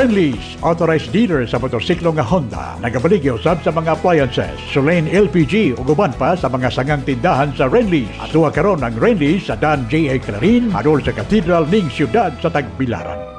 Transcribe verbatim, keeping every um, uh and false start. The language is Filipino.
Renlease, authorized dealer sa motorsiklo nga Honda. Nagabaligyo sab sa mga appliances, Sulain L P G ug uban pa sa mga sangang tindahan sa Renlease. Atuwa karon ang Renlease sa Dan J A Clarin, adol sa Cathedral ning siyudad sa Tagbilaran.